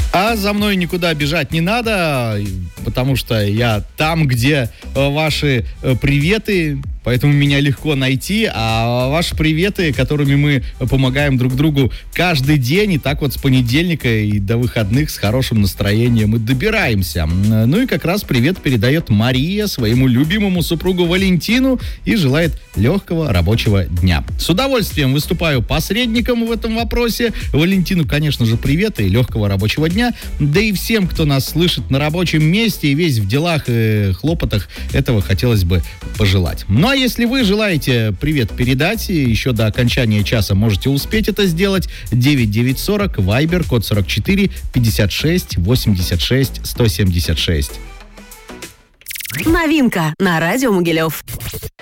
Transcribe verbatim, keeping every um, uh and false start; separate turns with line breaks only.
А за мной никуда бежать не надо, потому что я там, где ваши приветы, поэтому меня легко найти, а ваши приветы, которыми мы помогаем друг другу каждый день, и так вот с понедельника и до выходных с хорошим настроением и добираемся. Ну и как раз привет передает Мария своему любимому супругу Валентину и желает легкого рабочего дня. С удовольствием выступаю посредником в этом вопросе. Валентину, конечно же, привет и легкого рабочего дня. Да и всем, кто нас слышит на рабочем месте и весь в делах и хлопотах, этого хотелось бы пожелать. Ну а если вы желаете привет передать, еще до окончания часа можете успеть это сделать. девять девять сорок, Вайбер, код сорок четыре пятьдесят шесть восемьдесят шесть сто семьдесят шесть.
Новинка на радио Могилев.